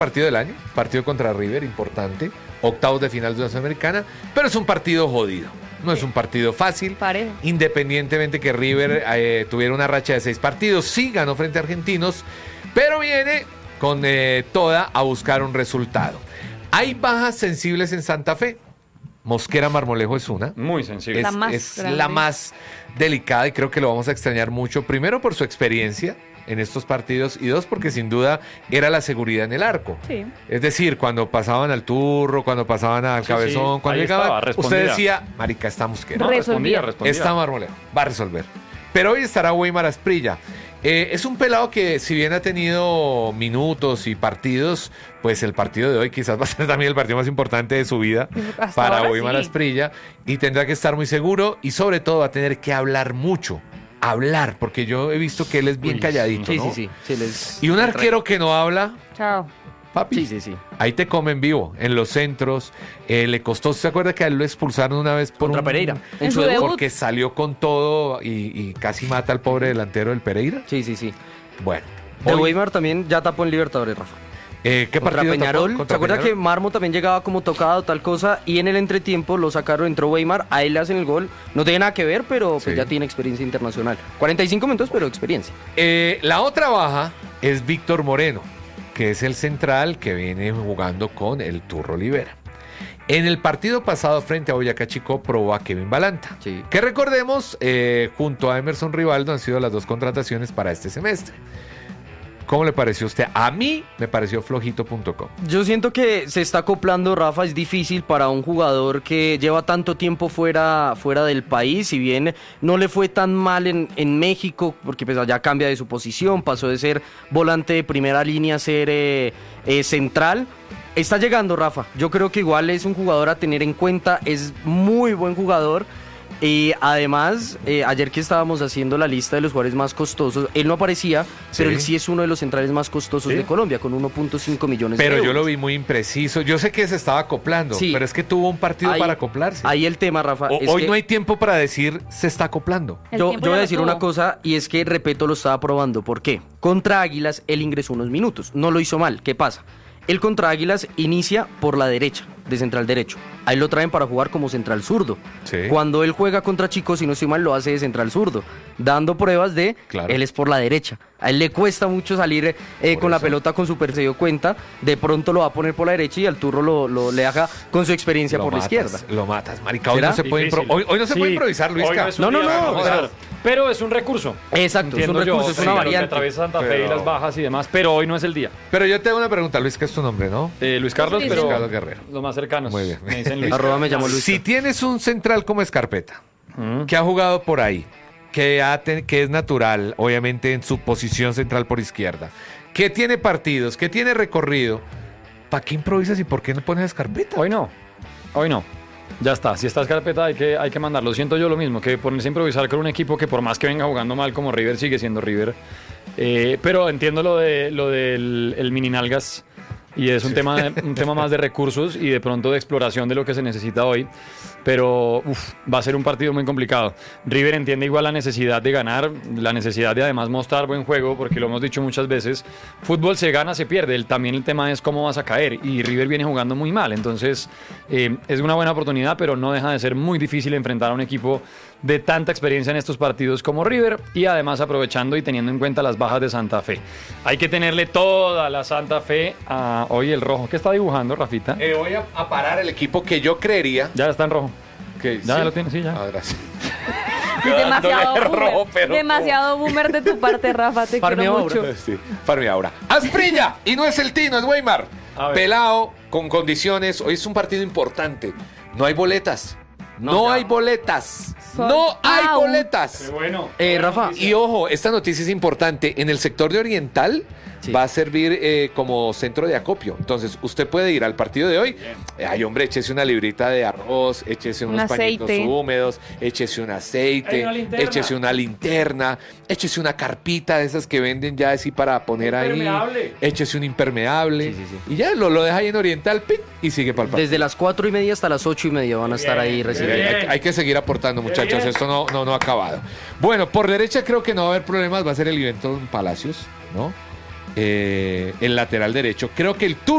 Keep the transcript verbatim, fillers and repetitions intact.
Partido del año, partido contra River, importante, octavos de final de la Sudamericana, pero es un partido jodido, no es un partido fácil, Parejo. Independientemente que River eh, tuviera una racha de seis partidos, sí ganó frente a Argentinos, pero viene con eh, toda a buscar un resultado. Hay bajas sensibles en Santa Fe, Mosquera Marmolejo es una. Muy sensible. Es, La más es grande. la más delicada y creo que lo vamos a extrañar mucho, primero por su experiencia en estos partidos y dos porque sin duda era la seguridad en el arco. Sí. Es decir, cuando pasaban al Turro, cuando pasaban al Sí, Cabezón, sí, cuando ahí llegaban, estaba, respondía. usted decía, marica, está Mosquera. No, Resolvía. respondía, respondía. Está Marmolejo, va a resolver. Pero hoy estará Weimar Asprilla. Eh, es un pelado que si bien ha tenido minutos y partidos, pues el partido de hoy quizás va a ser también el partido más importante de su vida Hasta para ahora Weimar sí. Asprilla y tendrá que estar muy seguro y sobre todo va a tener que hablar mucho, hablar, porque yo he visto que él es bien Uy, calladito, Sí, ¿no? sí, sí. sí les, Y un les arquero que no habla, Chao. papi, Sí, sí, sí. ahí te come en vivo, en los centros, eh, le costó, ¿se acuerda que a él lo expulsaron una vez por Contra un- Pereira. En su debut. porque salió con todo y, y casi mata al pobre delantero del Pereira? Sí, sí, sí. Bueno. De hoy- Weimar también ya tapó en Libertadores, Rafa. Eh, ¿Qué Contra partido tapó? Peñarol. Contra ¿Se acuerda que Peñarol? Marmo también llegaba como tocado, tal cosa? Y en el entretiempo lo sacaron, entró Weimar, a él le hacen el gol. No tiene nada que ver, pero pues Sí. ya tiene experiencia internacional. cuarenta y cinco minutos, pero experiencia. Eh, la otra baja es Víctor Moreno, que es el central que viene jugando con el Turro Olivera. En el partido pasado frente a Boyacá Chico probó a Kevin Balanta, Sí. que recordemos, eh, junto a Emerson Rivaldo han sido las dos contrataciones para este semestre. ¿Cómo le pareció a usted? A mí me pareció flojito punto com. Yo siento que se está acoplando, Rafa, es difícil para un jugador que lleva tanto tiempo fuera, fuera del país, si bien no le fue tan mal en, en México, porque pues allá cambia de su posición, pasó de ser volante de primera línea a ser eh, eh, central. Está llegando, Rafa, yo creo que igual es un jugador a tener en cuenta, es muy buen jugador. Y además, eh, ayer que estábamos haciendo la lista de los jugadores más costosos, él no aparecía, Sí. pero él sí es uno de los centrales más costosos Sí. de Colombia, con uno punto cinco millones Pero de euros. yo lo vi muy impreciso. Yo sé que se estaba acoplando, Sí. pero es que tuvo un partido Ahí- para acoplarse. Ahí el tema, Rafa. O- es hoy que no hay tiempo para decir se está acoplando. El yo, tiempo yo voy ya a lo decir tuvo. una cosa, y es que Repeto lo estaba probando. ¿Por qué? Contra Águilas, él ingresó unos minutos. No lo hizo mal. ¿Qué pasa? Él contra Águilas inicia por la derecha, de central derecho. Ahí lo traen para jugar como central zurdo. Sí. Cuando él juega contra Chicos, si no estoy mal, lo hace de central zurdo, dando pruebas de Claro. él es por la derecha. A él le cuesta mucho salir eh, Por con la eso. pelota con Super, se dio cuenta. De pronto lo va a poner por la derecha y al Turro lo, lo le haga con su experiencia Lo por matas, la izquierda. Lo matas, marica. Hoy ¿Será? no se puede, impro- Difícil. hoy, hoy no se Sí. puede improvisar, Luisca. Hoy no es un No, no, día no, para o sea, improvisar. Pero es un recurso. Exacto, es un Entiendo recurso, yo, es sí, una lo que variante. atraviesa Santa Fe Pero- y las bajas y demás, pero hoy no es el día. Pero yo te hago una pregunta, Luis, que es tu nombre, ¿no? Eh, Luis Carlos, Sí, pero sí. Carlos Guerrero. los más cercanos. Muy bien. Me dicen Luis. Arroba me llamo Luis. Si tienes un central como Escarpeta, Mm. que ha jugado por ahí, que, ha ten- que es natural, obviamente en su posición central por izquierda, que tiene partidos, que tiene recorrido, ¿para qué improvisas y por qué no pones a Escarpeta? Hoy no, hoy no. Ya está, si está carpeta hay que, hay que mandarlo. Siento yo lo mismo, que ponerse a improvisar con un equipo que por más que venga jugando mal como River, sigue siendo River. Eh, pero entiendo lo de lo del el mini nalgas y es un, tema de- un tema más de recursos y de pronto de exploración de lo que se necesita hoy. Pero uf, va a ser un partido muy complicado. River entiende igual la necesidad de ganar, la necesidad de además mostrar buen juego, porque lo hemos dicho muchas veces, fútbol se gana, se pierde, el, también el tema es cómo vas a caer, y River viene jugando muy mal, entonces eh, es una buena oportunidad, pero no deja de ser muy difícil enfrentar a un equipo de tanta experiencia en estos partidos como River, y además aprovechando y teniendo en cuenta las bajas de Santa Fe. Hay que tenerle toda la Santa Fe a hoy el rojo. ¿Qué está dibujando, Rafita? Eh, voy a, a parar el equipo que yo creería Ya está en rojo. que... Ya lo tiene, sí, ya. Ah, gracias. Demasiado Dándole boomer. rojo, pero- Demasiado boomer de tu parte, Rafa. Te Farmea quiero ahora. mucho. Sí, Farmi ahora. Asprilla, y no es el Tino, es Weimar. A ver. Pelao, con condiciones. Hoy es un partido importante. No hay boletas. No, No, ya. hay boletas. Sold No hay out. boletas. bueno. Eh, Rafa, Y ojo, esta noticia es importante. En el sector de Oriental Sí. va a servir eh, como centro de acopio. Entonces, usted puede ir al partido de hoy. Eh, ay, hombre, échese una librita de arroz, échese Un unos pañitos aceite. húmedos, échese un aceite, Hay una linterna. échese una linterna, échese una carpita de esas que venden ya así para poner Impermeable. ahí. Échese un impermeable. Sí, sí, sí. Y ya lo, lo deja ahí en Oriental ¡pic! Y sigue para el partido. desde las cuatro y media hasta las ocho y media van a estar ahí Sí, hay, recibiendo. hay- hay que seguir aportando, muchachos. bien. Esto no, no, no ha acabado. Bueno, por derecha creo que no va a haber problemas. Va a ser el evento en Palacios, ¿no? Eh, el lateral derecho. Creo que el turno